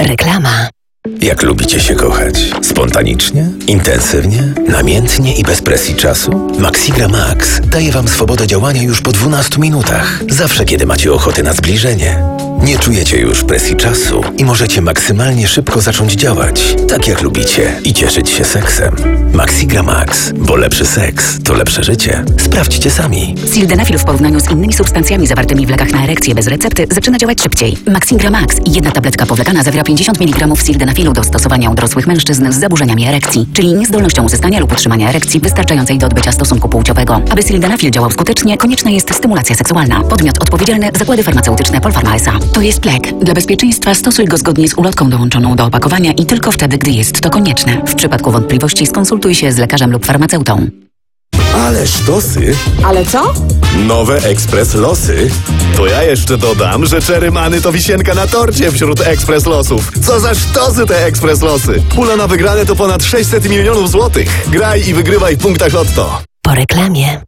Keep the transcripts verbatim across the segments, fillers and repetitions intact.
Reklama. Jak lubicie się kochać? Spontanicznie? Intensywnie? Namiętnie i bez presji czasu? Maxigra Max daje Wam swobodę działania już po dwunastu minutach. Zawsze, kiedy macie ochotę na zbliżenie. Nie czujecie już presji czasu i możecie maksymalnie szybko zacząć działać, tak jak lubicie, i cieszyć się seksem. Maxigra Max, bo lepszy seks to lepsze życie. Sprawdźcie sami. Sildenafil w porównaniu z innymi substancjami zawartymi w lekach na erekcję bez recepty zaczyna działać szybciej. Maxigra Max, jedna tabletka powlekana zawiera pięćdziesiąt miligramów sildenafilu do stosowania u dorosłych mężczyzn z zaburzeniami erekcji, czyli niezdolnością uzyskania lub utrzymania erekcji wystarczającej do odbycia stosunku płciowego. Aby sildenafil działał skutecznie, konieczna jest stymulacja seksualna. Podmiot odpowiedzialny: Zakłady Farmaceutyczne Polpharma S A. To jest lek. Dla bezpieczeństwa stosuj go zgodnie z ulotką dołączoną do opakowania i tylko wtedy, gdy jest to konieczne. W przypadku wątpliwości skonsultuj się z lekarzem lub farmaceutą. Ale sztosy! Ale co? Nowe Express Losy. To ja jeszcze dodam, że Cherry Many to wisienka na torcie wśród Express Losów. Co za sztosy te Express Losy! Pula na wygrane to ponad sześćset milionów złotych. Graj i wygrywaj w punktach Lotto. Po reklamie.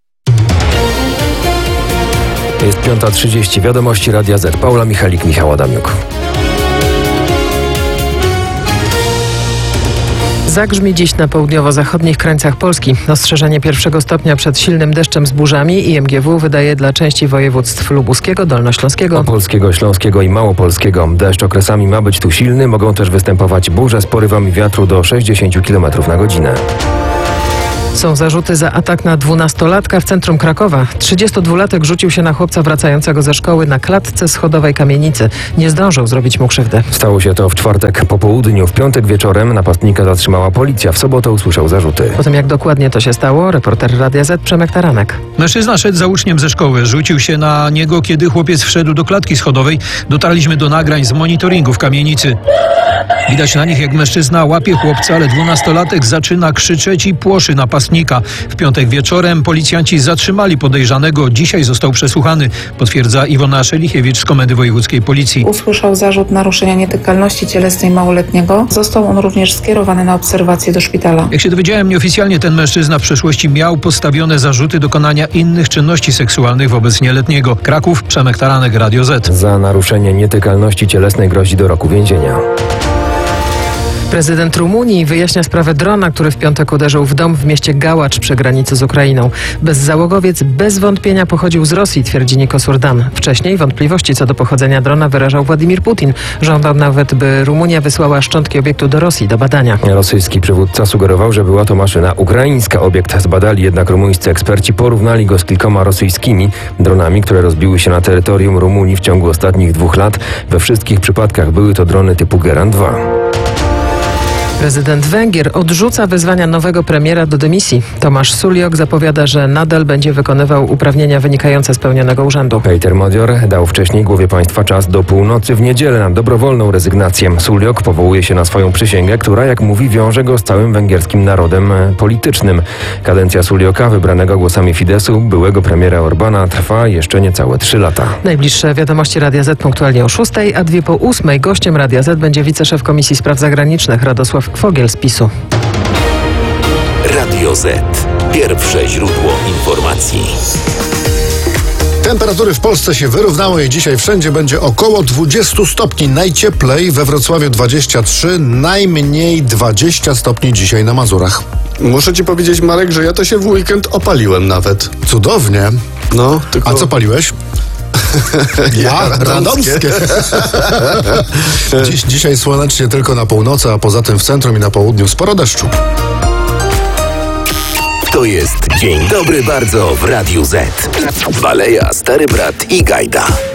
Jest piąta trzydzieści. Wiadomości Radia Z. Paula Michalik, Michał Adamiuk. Zagrzmi dziś na południowo-zachodnich krańcach Polski. Ostrzeżenie pierwszego stopnia przed silnym deszczem z burzami I M G W wydaje dla części województw lubuskiego, dolnośląskiego, opolskiego, śląskiego i małopolskiego. Deszcz okresami ma być tu silny. Mogą też występować burze z porywami wiatru do sześćdziesiąt kilometrów na godzinę. Są zarzuty za atak na dwunastolatka w centrum Krakowa. trzydziestodwulatek rzucił się na chłopca wracającego ze szkoły na klatce schodowej kamienicy. Nie zdążył zrobić mu krzywdy. Stało się to w czwartek po południu. W piątek wieczorem napastnika zatrzymała policja. W sobotę usłyszał zarzuty. Po tym, jak dokładnie to się stało, reporter Radia Z Przemek Taranek. Mężczyzna szedł za uczniem ze szkoły. Rzucił się na niego, kiedy chłopiec wszedł do klatki schodowej. Dotarliśmy do nagrań z monitoringu w kamienicy. Widać na nich, jak mężczyzna łapie chłopca, ale dwunastolatek zaczyna krzyczeć i płoszy napastnika. W piątek wieczorem policjanci zatrzymali podejrzanego. Dzisiaj został przesłuchany, potwierdza Iwona Szelichiewicz z Komendy Wojewódzkiej Policji. Usłyszał zarzut naruszenia nietykalności cielesnej małoletniego. Został on również skierowany na obserwację do szpitala. Jak się dowiedziałem, nieoficjalnie ten mężczyzna w przeszłości miał postawione zarzuty dokonania innych czynności seksualnych wobec nieletniego. Kraków, Przemek Taranek, Radio Z. Za naruszenie nietykalności cielesnej grozi do roku więzienia. Prezydent Rumunii wyjaśnia sprawę drona, który w piątek uderzył w dom w mieście Gałacz przy granicy z Ukrainą. Bezzałogowiec bez wątpienia pochodził z Rosji, twierdzi Nikos Urdan. Wcześniej wątpliwości co do pochodzenia drona wyrażał Władimir Putin. Żądał nawet, by Rumunia wysłała szczątki obiektu do Rosji do badania. Rosyjski przywódca sugerował, że była to maszyna ukraińska. Obiekt zbadali jednak rumuńscy eksperci, porównali go z kilkoma rosyjskimi dronami, które rozbiły się na terytorium Rumunii w ciągu ostatnich dwóch lat. We wszystkich przypadkach były to drony typu Geran dwa. Prezydent Węgier odrzuca wezwania nowego premiera do dymisji. Tomasz Suliok zapowiada, że nadal będzie wykonywał uprawnienia wynikające z pełnionego urzędu. Peter Modior dał wcześniej głowie państwa czas do północy w niedzielę na dobrowolną rezygnację. Suliok powołuje się na swoją przysięgę, która, jak mówi, wiąże go z całym węgierskim narodem politycznym. Kadencja Sulioka, wybranego głosami Fidesu, byłego premiera Orbana, trwa jeszcze niecałe trzy lata. Najbliższe wiadomości Radia Z punktualnie o szóstej, a dwie po ósmej. Gościem Radia Z będzie wiceszef Komisji Spraw Zagranicznych Radosław Fogiel z PiSu. Radio Z. Pierwsze źródło informacji. Temperatury w Polsce się wyrównały i dzisiaj wszędzie będzie około dwadzieścia stopni. Najcieplej we Wrocławiu dwadzieścia trzy, najmniej dwadzieścia stopni dzisiaj na Mazurach. Muszę ci powiedzieć, Marek, że ja to się w weekend opaliłem nawet. Cudownie. No, tylko... A co paliłeś? Ja, radomskie. Dziś, dzisiaj słonecznie tylko na północy, a poza tym w centrum i na południu sporo deszczu. To jest Dzień Dobry Bardzo w Radiu Z. Baleja, Stary Brat i Gajda.